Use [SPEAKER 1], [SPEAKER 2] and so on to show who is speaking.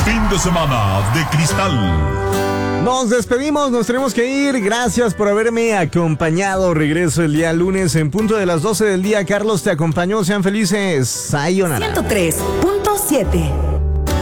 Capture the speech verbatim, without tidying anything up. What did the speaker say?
[SPEAKER 1] fin de semana de cristal.
[SPEAKER 2] Nos despedimos, nos tenemos que ir. Gracias por haberme acompañado. Regreso el día lunes en punto de las doce del día. Carlos te acompañó. Sean felices. Sayonara.
[SPEAKER 3] ciento tres punto siete